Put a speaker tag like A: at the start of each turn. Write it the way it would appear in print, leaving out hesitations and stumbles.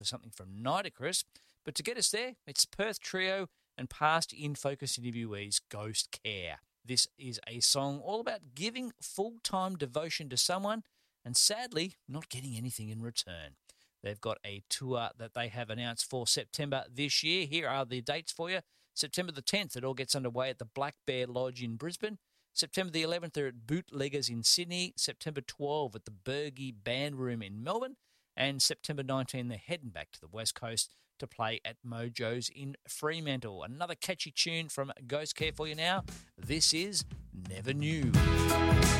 A: for something from Nitocris. But to get us there, it's Perth Trio and past In Focus interviewees Ghost Care. This is a song all about giving full-time devotion to someone and sadly not getting anything in return. They've got a tour that they have announced for September this year. Here are the dates for you. September the 10th, it all gets underway at the Black Bear Lodge in Brisbane. September the 11th, they're at Bootleggers in Sydney. September 12th at the Bergie Band Room in Melbourne. And September 19th, they're heading back to the West Coast to play at Mojo's in Fremantle. Another catchy tune from Ghost Care for you now. This is Never Knew.